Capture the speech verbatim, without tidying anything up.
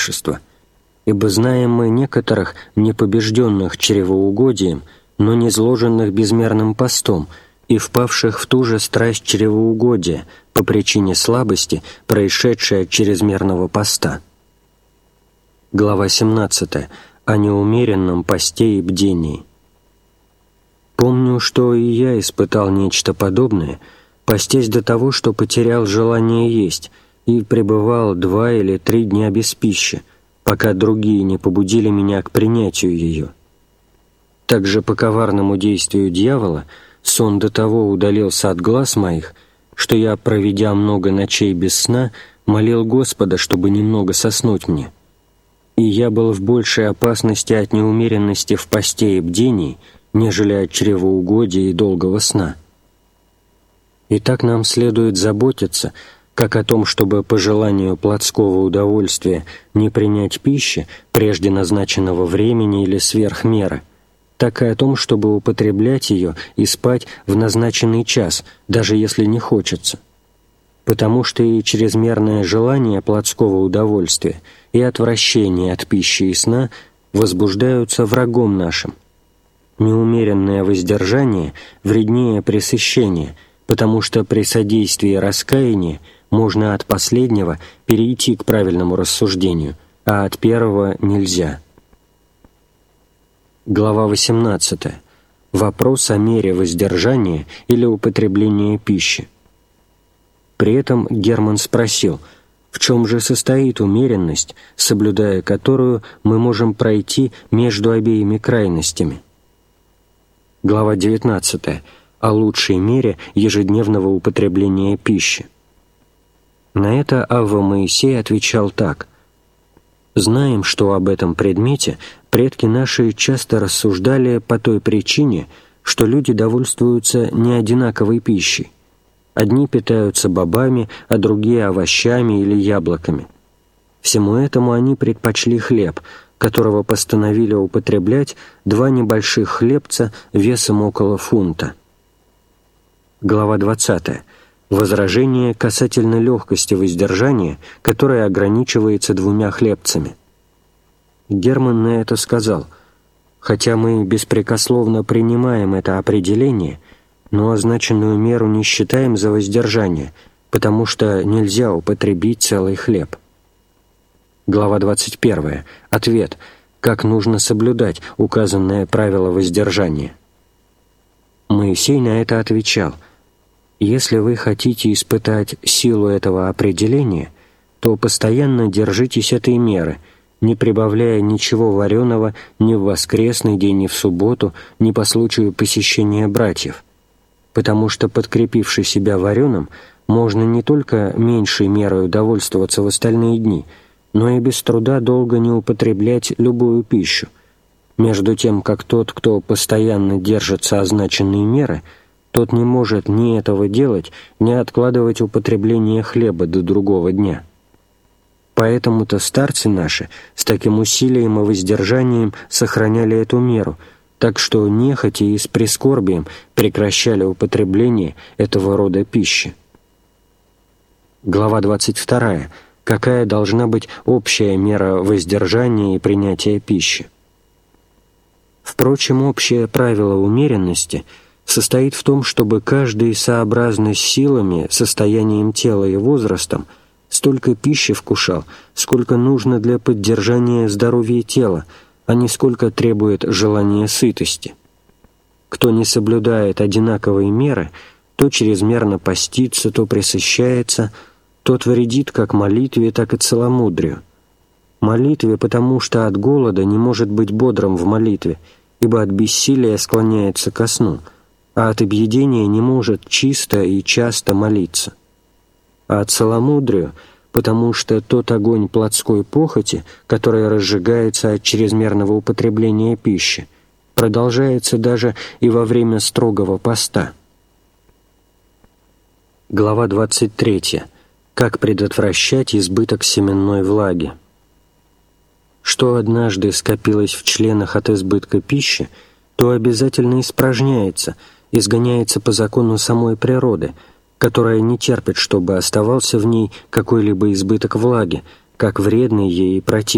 Ибо знаем мы некоторых, не побежденных чревоугодием, но низложенных безмерным постом и впавших в ту же страсть чревоугодия по причине слабости, происшедшей от чрезмерного поста. Глава семнадцатая. О неумеренном посте и бдении. Помню, что и я испытал нечто подобное, постясь до того, что потерял желание есть, и пребывал два или три дня без пищи, пока другие не побудили меня к принятию ее. Также по коварному действию дьявола сон до того удалился от глаз моих, что я, проведя много ночей без сна, молил Господа, чтобы немного соснуть мне. И я был в большей опасности от неумеренности в посте и бдении, нежели от чревоугодия и долгого сна. Итак, нам следует заботиться как о том, чтобы по желанию плотского удовольствия не принять пищи прежде назначенного времени или сверх меры, так и о том, чтобы употреблять ее и спать в назначенный час, даже если не хочется. Потому что и чрезмерное желание плотского удовольствия и отвращение от пищи и сна возбуждаются врагом нашим. Неумеренное воздержание вреднее пресыщения, потому что при содействии раскаяния можно от последнего перейти к правильному рассуждению, а от первого нельзя. Глава восемнадцатая. Вопрос о мере воздержания или употребления пищи. При этом Герман спросил, в чем же состоит умеренность, соблюдая которую мы можем пройти между обеими крайностями. Глава девятнадцатая. О лучшей мере ежедневного употребления пищи. На это Авва Моисей отвечал так: «Знаем, что об этом предмете предки наши часто рассуждали по той причине, что люди довольствуются неодинаковой пищей. Одни питаются бобами, а другие овощами или яблоками. Всему этому они предпочли хлеб, которого постановили употреблять два небольших хлебца весом около фунта». Глава двадцатая. Возражение касательно легкости воздержания, которое ограничивается двумя хлебцами. Герман на это сказал: «Хотя мы беспрекословно принимаем это определение, но означенную меру не считаем за воздержание, потому что нельзя употребить целый хлеб». Глава двадцать первая. Ответ. Как нужно соблюдать указанное правило воздержания? Моисей на это отвечал: «Если вы хотите испытать силу этого определения, то постоянно держитесь этой меры, не прибавляя ничего вареного ни в воскресный день, ни в субботу, ни по случаю посещения братьев, потому что, подкрепивши себя вареным, можно не только меньшей мерой удовольствоваться в остальные дни, но и без труда долго не употреблять любую пищу, между тем, как тот, кто постоянно держится означенной меры, тот не может ни этого делать, ни откладывать употребление хлеба до другого дня. Поэтому-то старцы наши с таким усилием и воздержанием сохраняли эту меру, так что нехотя и с прискорбием прекращали употребление этого рода пищи». Глава двадцать вторая. Какая должна быть общая мера воздержания и принятия пищи? Впрочем, общее правило умеренности состоит в том, чтобы каждый сообразно с силами, состоянием тела и возрастом столько пищи вкушал, сколько нужно для поддержания здоровья тела, а не сколько требует желания сытости. Кто не соблюдает одинаковой меры, то чрезмерно постится, то пресыщается, тот вредит как молитве, так и целомудрию. Молитве, потому что от голода не может быть бодрым в молитве, ибо от бессилия склоняется ко сну, а от объедения не может чисто и часто молиться. А целомудрию, потому что тот огонь плотской похоти, который разжигается от чрезмерного употребления пищи, продолжается даже и во время строгого поста. Глава двадцать третья. Как предотвращать избыток семенной влаги? Что однажды скопилось в членах от избытка пищи, то обязательно испражняется, изгоняется по закону самой природы, которая не терпит, чтобы оставался в ней какой-либо избыток влаги, как вредный ей и противный.